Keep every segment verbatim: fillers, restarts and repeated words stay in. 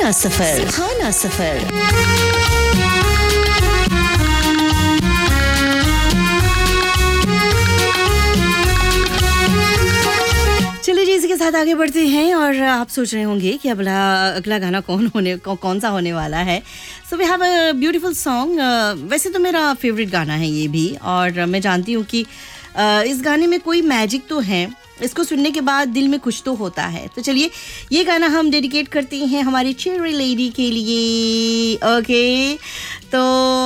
सुहाना सफर, सुहाना सफर। चलिए जी, इसी के साथ आगे बढ़ते हैं और आप सोच रहे होंगे कि अगला अगला गाना कौन होने कौ, कौन सा होने वाला है। So we have a beautiful song. वैसे तो मेरा फेवरेट गाना है ये भी, और मैं जानती हूँ कि uh, इस गाने में कोई मैजिक तो है, इसको सुनने के बाद दिल में कुछ तो होता है। तो चलिए ये गाना हम डेडिकेट करते हैं हमारी चेरी लेडी के लिए। ओके, तो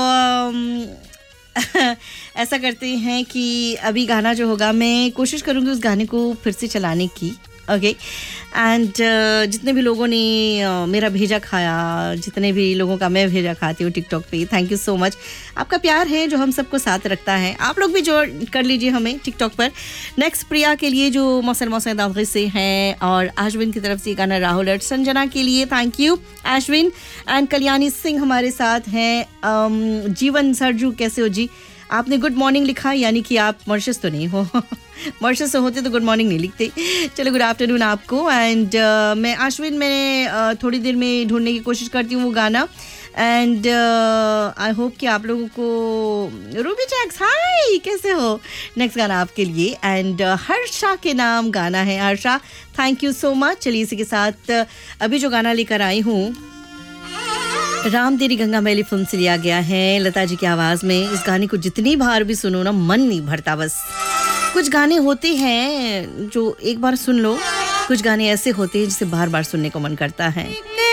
ऐसा करते हैं कि अभी गाना जो होगा मैं कोशिश करूँगी उस गाने को फिर से चलाने की। ओके, एंड जितने भी लोगों ने uh, मेरा भेजा खाया, जितने भी लोगों का मैं भेजा खाती हूँ टिकटॉक पे, थैंक यू सो मच। आपका प्यार है जो हम सबको साथ रखता है। आप लोग भी जोड़ कर लीजिए हमें टिकटॉक पर। नेक्स्ट प्रिया के लिए जो मौसम मौसम दावगी से हैं, और आश्विन की तरफ से गाना राहुल और संजना के लिए, thank you Ashwin. And Kalyani Singh हमारे साथ हैं। um, जीवन सरजू, कैसे हो जी? आपने गुड मॉर्निंग लिखा, यानी कि आप मॉरिशस तो नहीं हो। मॉरिशस से होते तो गुड मॉर्निंग नहीं लिखते। चलो, गुड आफ्टरनून आपको। एंड uh, मैं आश्विन में uh, थोड़ी देर में ढूंढने की कोशिश करती हूँ वो गाना। एंड आई होप कि आप लोगों को रूबी जैक्स, हाय, कैसे हो? नेक्स्ट गाना आपके लिए, एंड uh, हर्षा के नाम गाना है। Harsha, thank you so much. चलिए इसी के साथ uh, अभी जो गाना लेकर आई हूँ, राम तेरी गंगा मैली फिल्म से लिया गया है, लता जी की आवाज़ में। इस गाने को जितनी बार भी सुनो ना, मन नहीं भरता। बस कुछ गाने होते हैं जो एक बार सुन लो, कुछ गाने ऐसे होते हैं जिसे बार बार सुनने को मन करता है।